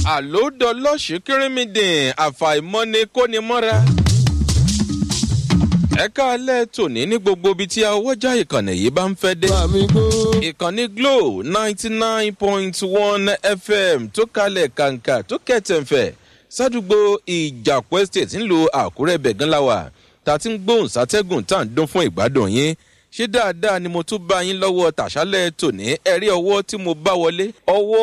àlódọ́lọ́sì kírímìdìn àfàìmọ́ni kóni mọ́ra. ẹ̀ka alẹ́ tòní ní gbogbo ibi tí awọ́jà ìkànnì yìí bá ń fẹ́ dé. ìkànnì Glo 99.1 FM tó kalẹ̀ kàǹkà tó kẹ̀tẹ̀ǹfẹ̀ sádùgbò ìjàpọ̀ estate ńlò àkúrẹ́ bẹ̀gánláwà tá a ti ń gbóhùn sátẹ́gùn tá à ń dún fún ìgbádùn yín. ṣé dáadáa ni mo tún bá yín lọ́wọ́ tàṣálẹ̀ tòní ẹ̀rí ọwọ́ tí mo bá wọlé ọwọ́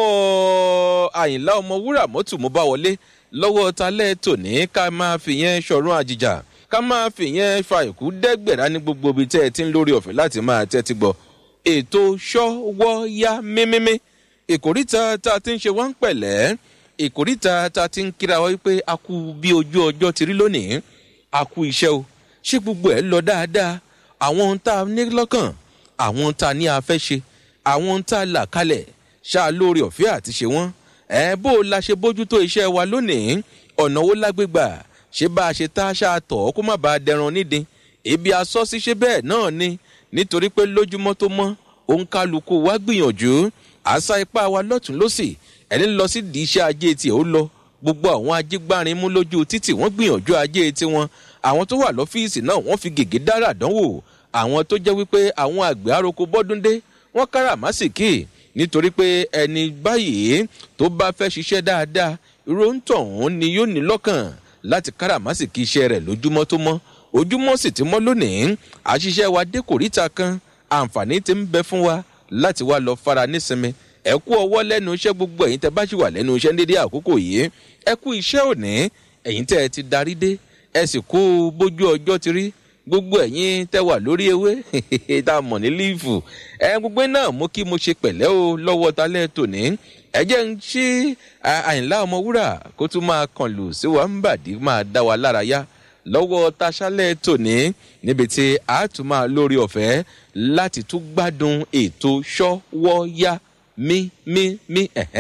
àyìnlá ọmọwúrà mọ́tò mo bá wọlé lọ́wọ́ talẹ̀ tòní ká máa fi yẹn ṣọ̀run àjìjà ká máa fi yẹn fa ìkú dẹ́gbẹ̀rá ní gbogbo ibi tẹ́ ẹ ti ń lórí ọ̀fẹ́ láti máa tẹ́tí gbọ́ ètò ṣọ́wọ́yá mímímí ìkórìtà tá a ti ń ṣe wá ń pẹ̀lẹ́ ìkórìtà tá a ti ń kíra wá wípé a kú bí ojú ọjọ́ ti rí lónìí a kú iṣẹ́ o ṣé gbogbo ẹ̀ lọ dáadáa àwọn ohun tá a ní lọ́kàn àwọn ohun tá a ní a fẹ́ ṣe àwọn ohun tá a là kalẹ̀ ṣáà lórí ọ̀fẹ́ àti ṣe wọ́n bó o la ṣe bójútó iṣẹ́ wa lónìí ọ̀nà wo lágbègbà ṣé bá a ṣe tá a ṣáà tọ̀ kó má bàa dẹran nídìí ebi asọ́ sí ṣe bẹ́ẹ̀ náà ni nítorí pé lójúmọ́ tó mọ́ òun kálukú wá gbìyànjú àṣà ipá wa lọ́tún lọ́sì ẹni lọ sí di iṣẹ́ ajé tí ó lọ gbogbo àwọn ajígbárin mú lójú títì wọ́n gbìyànjú ajé tiwọn àwọn tó wà lọ́fíìsì náà wọ́n fi gègé dára dánwò àwọn tó jẹ́ wípé àwọn àgbẹ̀ àròkọ bọ́dúndé wọ́n káràmásìkì nítorí pé ẹni báyìí tó bá fẹ́ ṣiṣẹ́ dáadáa ìròǹtọ̀hún ni yóò ní lọ́kàn láti káràmásìkì iṣẹ́ rẹ̀ lójúmọ́ tó mọ́ ojúmọ́ sì ti mọ́ lónìí àṣìṣe wa dé kòríta kan àǹfààní ti ń bẹ fún wa láti wá lọ fara nísinmi ẹ kú ọwọ́ lẹ́nu iṣẹ́ gbogbo ẹ̀yin tẹ́ bá ṣì wà lẹ́nu iṣẹ́ ní dédé àkókò yìí ẹ kú iṣẹ́ òní ẹ̀yin tẹ́ ẹ ti darí dé ẹ sì kú bójú ọjọ́ ti rí gbogbo ẹ̀yin tẹ́ wà lórí ewé tá a mọ̀ ní líìfù gbogbo náà mú kí mo ṣe pẹ̀lẹ́ o lọ́wọ́ talẹ́ tòní ẹ jẹ́ ń ṣí àyìnlá ọmọwúrà kó tún máa kàn lù sí wa ń bàdí máa dá wa lára yá lọ́wọ́ taṣálẹ̀ tòní níbi tí a tún máa lórí ọ̀fẹ́ láti tún gbádùn ètò ṣọ́wọ́yá mí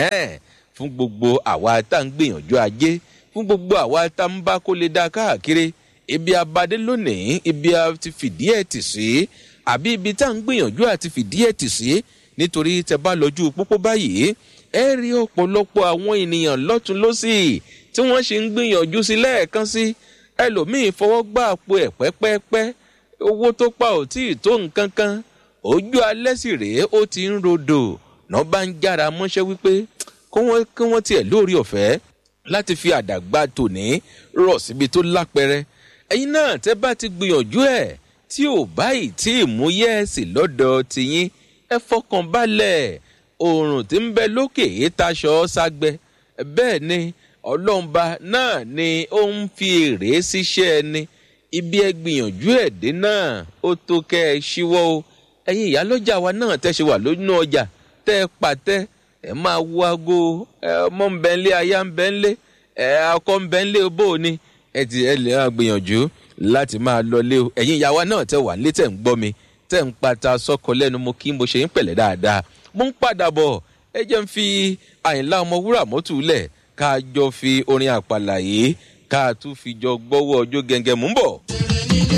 fún gbogbo àwa tá ń gbìyànjú ajé fún gbogbo àwa tá ń bá kó lè dá káàkiri ibi abadé lónìí ibi a ti fìdí ẹ̀ tì sí àbí ibi tá ń gbìyànjú àti fìdí ẹ̀ tì sí nítorí tẹ́ bá lọ́jú pópó báyìí ẹ rí ọ̀pọ̀lọpọ̀ àwọn ènìyàn lọ́tún lọ́sì tí wọ́n ṣe ń gbìyànjú sí lẹ́ẹ̀kan sí ẹlòmíì fọwọ́ gbà àpò ẹ̀ pẹ́pẹ́pẹ́ owó tó pa ò tí ì tó nǹkan kan ojú alẹ́ sì rèé ó ti ń rodò náà bá ń jára mọ́ṣẹ́ wípé kí wọ́n tiẹ̀ lórí ọ̀fẹ́ láti fi àdàgbà tòní rọ̀ síbi tó lápẹrẹ ẹ̀yin náà tẹ́ bá ti gbìyànjú ẹ̀ tí ò báyìí tí ìmúyẹ́ẹ̀sì lọ́dọ̀ tiyín ẹ fọkàn balẹ̀ oòrùn tí ń bẹ lókè yìí taṣọ ságbẹ bẹ́ẹ̀ ni ọlọ́mba náà ni ó ń fi èrè síṣẹ́ ẹni ibi ẹ gbìyànjú ẹ̀dẹ́ náà ó tó kẹ́ ẹ ṣíwọ́ o ẹ̀yin ìyálọ́jà wa náà tẹ́ ṣe wà lónú ọjà tẹ́ ẹ pàtẹ́ ẹ máa wo aago ọmọ ń bẹ ńlé aya ń bẹ ńlé akọ ń bẹ ńlé bó o ní ẹ lè máa gbìyànjú láti máa lọlé o ẹ̀yin ìyá wa náà tẹ́ wà nílé tẹ́ ń gbọ́ mi tẹ́ ń pata sọ́kọ lẹ́nu mo kí mo ṣe ń pẹ̀lẹ́ dáadáa mo ń padà bọ̀ ẹ jẹ́ ń fi àyìnlá ọmọwúrà mọ́tò lẹ̀ ká jọ fi orin àpàlà yìí ká tún fi jọ gbọ́wọ́ ọjọ́ gẹ́gẹ́ mú bọ̀.